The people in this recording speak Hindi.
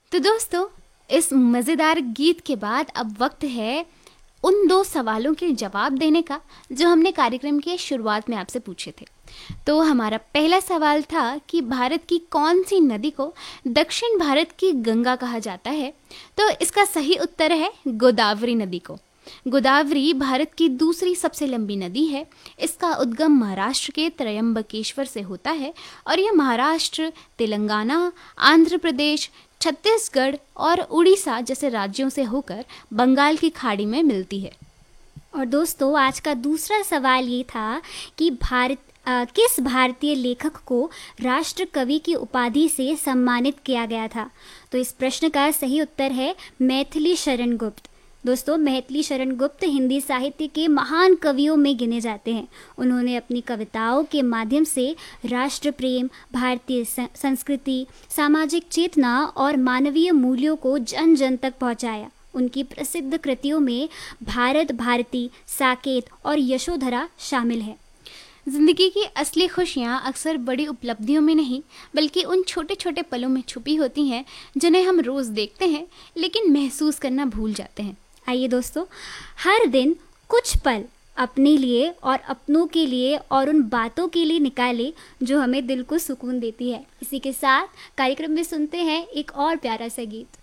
तो दोस्तों, इस मज़ेदार गीत के बाद अब वक्त है उन दो सवालों के जवाब देने का जो हमने कार्यक्रम के शुरुआत में आपसे पूछे थे। तो हमारा पहला सवाल था कि भारत की कौन सी नदी को दक्षिण भारत की गंगा कहा जाता है। तो इसका सही उत्तर है गोदावरी नदी को। गोदावरी भारत की दूसरी सबसे लंबी नदी है। इसका उद्गम महाराष्ट्र के त्रयंबकेश्वर से होता है और यह महाराष्ट्र, तेलंगाना, आंध्र प्रदेश, छत्तीसगढ़ और उड़ीसा जैसे राज्यों से होकर बंगाल की खाड़ी में मिलती है। और दोस्तों, आज का दूसरा सवाल ये था कि किस भारतीय लेखक को राष्ट्र कवि की उपाधि से सम्मानित किया गया था। तो इस प्रश्न का सही उत्तर है मैथिली शरण गुप्त। दोस्तों, मैथिली शरण गुप्त हिंदी साहित्य के महान कवियों में गिने जाते हैं। उन्होंने अपनी कविताओं के माध्यम से राष्ट्र प्रेम, भारतीय संस्कृति, सामाजिक चेतना और मानवीय मूल्यों को जन जन तक पहुंचाया। उनकी प्रसिद्ध कृतियों में भारत भारती, साकेत और यशोधरा शामिल है। जिंदगी की असली खुशियाँ अक्सर बड़ी उपलब्धियों में नहीं बल्कि उन छोटे छोटे पलों में छुपी होती हैं जिन्हें हम रोज़ देखते हैं लेकिन महसूस करना भूल जाते हैं। आइए दोस्तों, हर दिन कुछ पल अपने लिए और अपनों के लिए और उन बातों के लिए निकालें जो हमें दिल को सुकून देती है। इसी के साथ कार्यक्रम में सुनते हैं एक और प्यारा सा गीत।